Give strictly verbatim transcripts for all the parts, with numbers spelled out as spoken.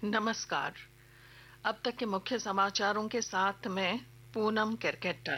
नमस्कार। अब तक के मुख्य समाचारों के साथ मैं पूनम केरकेट्टा।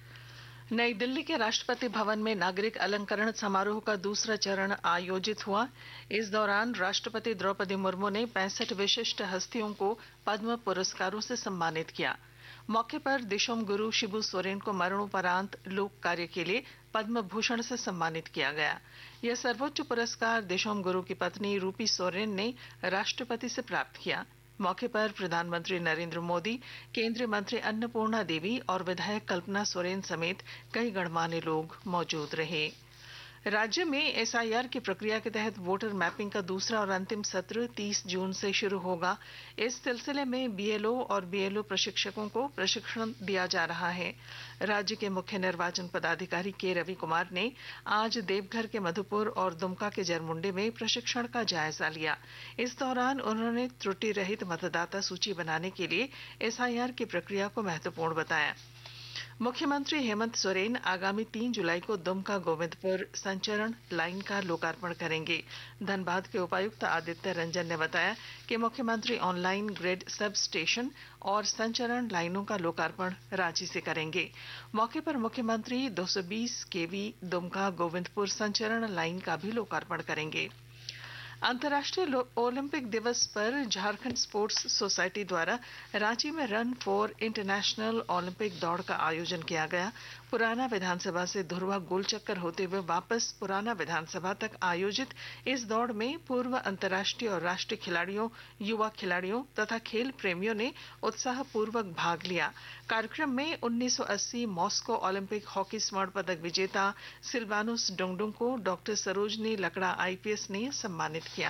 नई दिल्ली के राष्ट्रपति भवन में नागरिक अलंकरण समारोह का दूसरा चरण आयोजित हुआ। इस दौरान राष्ट्रपति द्रौपदी मुर्मू ने पैंसठ विशिष्ट हस्तियों को पद्म पुरस्कारों से सम्मानित किया। मौके पर दिशोम गुरु शिबू सोरेन को मरणोपरांत लोक कार्य के लिए पद्म भूषण से सम्मानित किया गया। यह सर्वोच्च पुरस्कार दिशोम गुरु की पत्नी रूपी सोरेन ने राष्ट्रपति से प्राप्त किया। मौके पर प्रधानमंत्री नरेंद्र मोदी, केंद्रीय मंत्री अन्नपूर्णा देवी और विधायक कल्पना सोरेन समेत कई गणमान्य लोग मौजूद रहे। राज्य में एस आई आर की प्रक्रिया के तहत वोटर मैपिंग का दूसरा और अंतिम सत्र तीस जून से शुरू होगा। इस सिलसिले में बी एल ओ और बी एल ओ प्रशिक्षकों को प्रशिक्षण दिया जा रहा है। राज्य के मुख्य निर्वाचन पदाधिकारी के रवि कुमार ने आज देवघर के मधुपुर और दुमका के जरमुंडे में प्रशिक्षण का जायजा लिया। इस दौरान उन्होंने त्रुटि रहित मतदाता सूची बनाने के लिए एस आई आर की प्रक्रिया को महत्वपूर्ण बताया। मुख्यमंत्री हेमंत सोरेन आगामी तीन जुलाई को दुमका गोविंदपुर संचरण लाइन का लोकार्पण करेंगे। धनबाद के उपायुक्त आदित्य रंजन ने बताया कि मुख्यमंत्री ऑनलाइन ग्रिड सब स्टेशन और संचरण लाइनों का लोकार्पण रांची से करेंगे। मौके पर मुख्यमंत्री दो सौ बीस केवी दुमका गोविंदपुर संचरण लाइन का भी लोकार्पण करेंगे। अंतर्राष्ट्रीय ओलंपिक दिवस पर झारखंड स्पोर्ट्स सोसाइटी द्वारा रांची में रन फॉर इंटरनेशनल ओलंपिक दौड़ का आयोजन किया गया। पुराना विधानसभा से धुरवा गोल चक्कर होते हुए वापस पुराना विधानसभा तक आयोजित इस दौड़ में पूर्व अंतर्राष्ट्रीय और राष्ट्रीय खिलाड़ियों, युवा खिलाड़ियों तथा खेल प्रेमियों ने उत्साहपूर्वक भाग लिया। कार्यक्रम में उन्नीस सौ अस्सी मॉस्को ओलंपिक हॉकी स्वर्ण पदक विजेता सिल्वानुस डुंगडुंग को doctor Sarojini Lakra I P S ने सम्मानित किया।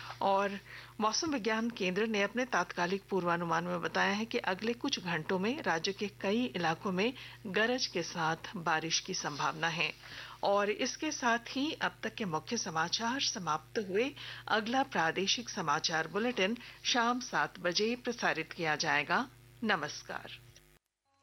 और मौसम विज्ञान केंद्र ने अपने तात्कालिक पूर्वानुमान में बताया है कि अगले कुछ घंटों में राज्य के कई इलाकों में गरज के साथ बारिश की संभावना है। और इसके साथ ही अब तक के मुख्य समाचार समाप्त हुए। अगला प्रादेशिक समाचार बुलेटिन शाम सात बजे प्रसारित किया जाएगा। नमस्कार।